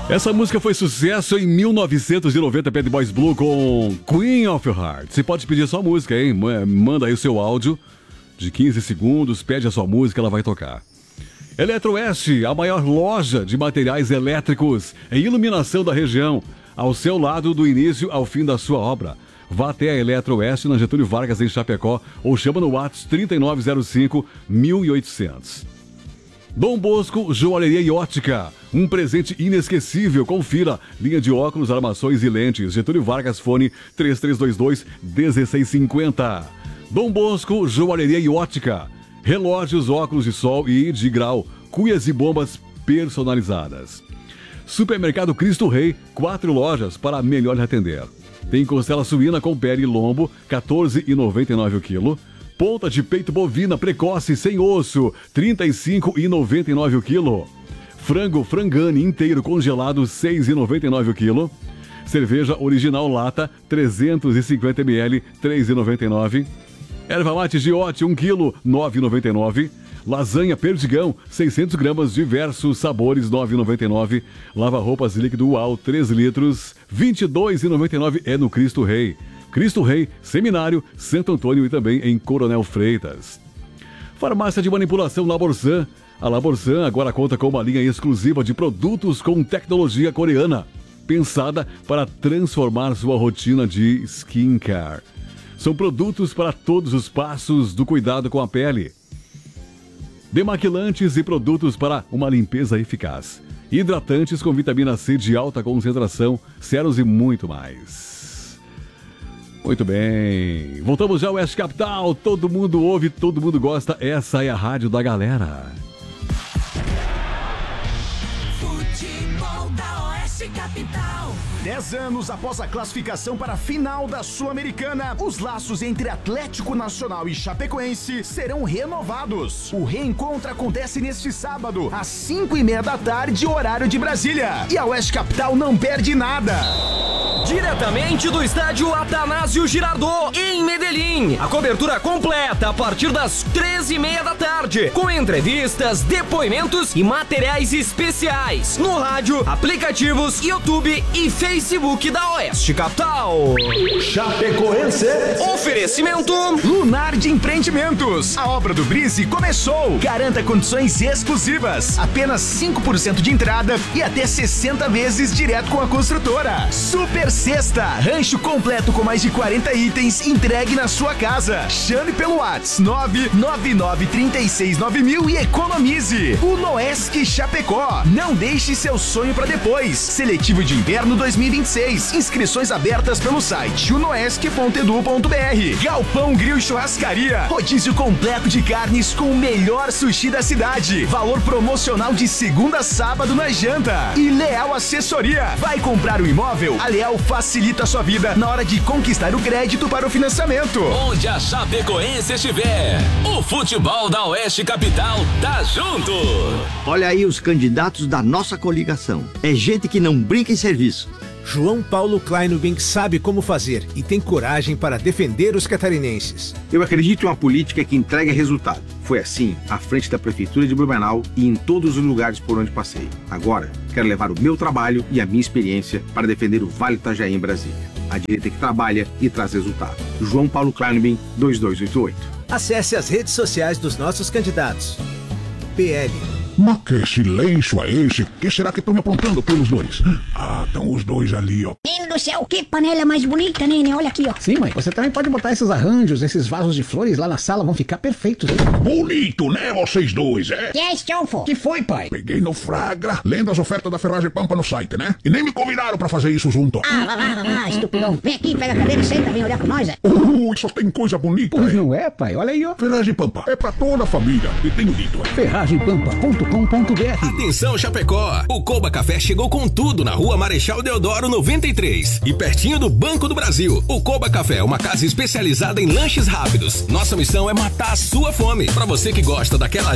Essa música foi sucesso em 1990, Bad Boys Blue com Queen of Your Heart. Você pode pedir a sua música, hein? Manda aí o seu áudio de 15 segundos, pede a sua música, ela vai tocar. Eletroeste, a maior loja de materiais elétricos e iluminação da região, ao seu lado do início ao fim da sua obra. Vá até a Eletroeste na Getúlio Vargas em Chapecó ou chama no WhatsApp 3905-1800. Dom Bosco, joalheria e ótica. Um presente inesquecível. Confira. Linha de óculos, armações e lentes. Getúlio Vargas, fone 3322-1650. Dom Bosco, joalheria e ótica. Relógios, óculos de sol e de grau. Cuias e bombas personalizadas. Supermercado Cristo Rei. 4 lojas para melhor atender. Tem costela suína com pele e lombo, R$14,99 o quilo. Ponta de peito bovina precoce sem osso, R$35,99 o quilo. Frango frangane inteiro congelado, R$6,99 o quilo. Cerveja original lata, 350 ml, R$3,99. Erva mate Giote, 1 quilo, R$9,99. Lasanha Perdigão, 600 gramas, diversos sabores, R$9,99. Lava-roupas líquido UAU, 3 litros, R$22,99. É no Cristo Rei. Cristo Rei, Seminário, Santo Antônio e também em Coronel Freitas. Farmácia de manipulação Laborsan. A Laborsan agora conta com uma linha exclusiva de produtos com tecnologia coreana, pensada para transformar sua rotina de skincare. São produtos para todos os passos do cuidado com a pele. Demaquilantes e produtos para uma limpeza eficaz. Hidratantes com vitamina C de alta concentração, sérums e muito mais. Muito bem, voltamos já ao Oeste Capital, todo mundo ouve, todo mundo gosta, essa é a rádio da galera. Futebol da Oeste Capital. 10 anos após a classificação para a final da Sul-Americana, os laços entre Atlético Nacional e Chapecoense serão renovados. O reencontro acontece neste sábado, às 5:30 da tarde, horário de Brasília. E a Oeste Capital não perde nada. Diretamente do estádio Atanásio Girardot, em Medellín. A cobertura completa a partir das 13:30 da tarde, com entrevistas, depoimentos e materiais especiais no rádio, aplicativos, YouTube e Facebook da Oeste Capital. Chapecoense. Oferecimento Lunar de Empreendimentos. A obra do Brise começou. Garanta condições exclusivas. Apenas 5% de entrada e até 60 vezes direto com a construtora. Super Sexta. Rancho completo com mais de 40 itens entregue na sua casa. Chame pelo WhatsApp 999369000 e economize. O Noesc Chapecó. Não deixe seu sonho para depois. Seletivo de inverno 2026. Inscrições abertas pelo site unoesc.edu.br. Galpão Grill Churrascaria. Rodízio completo de carnes com o melhor sushi da cidade. Valor promocional de segunda a sábado na janta. E Leal Assessoria. Vai comprar um imóvel? A Leal facilita a sua vida na hora de conquistar o crédito para o financiamento. Onde a Chapecoense estiver, o futebol da Oeste Capital tá junto. Olha aí os candidatos da nossa coligação. É gente que não brinca em serviço. João Paulo Kleinubing sabe como fazer e tem coragem para defender os catarinenses. Eu acredito em uma política que entrega resultado. Foi assim à frente da Prefeitura de Blumenau e em todos os lugares por onde passei. Agora, quero levar o meu trabalho e a minha experiência para defender o Vale do Itajaí em Brasília. A direita que trabalha e traz resultado. João Paulo Kleinubing, 2288. Acesse as redes sociais dos nossos candidatos. PL. Mas que silêncio é esse? O que será que estão me apontando pelos dois? Ah, estão os dois ali, ó. Menino do céu, que panela mais bonita, Nene? Olha aqui, ó. Sim, mãe, você também pode botar esses arranjos, esses vasos de flores lá na sala, vão ficar perfeitos. Bonito, né, vocês dois, é? Que é esse, Tchonfo? Que foi, pai? Peguei no flagra, lendo as ofertas da Ferragem Pampa no site, né? E nem me convidaram pra fazer isso junto, ó. Vai lá, estupidão. Vem aqui, pega a cadeira e senta, vem olhar com nós, é? Só tem coisa bonita, pois não é, pai? Olha aí, ó. Ferragem Pampa, é pra toda a família, e tenho dito, é. ferragenpampa.com.br. Atenção, Chapecó! O Coba Café chegou com tudo na Rua Marechal Deodoro 93 e pertinho do Banco do Brasil. O Coba Café é uma casa especializada em lanches rápidos. Nossa missão é matar a sua fome. Pra você que gosta daquela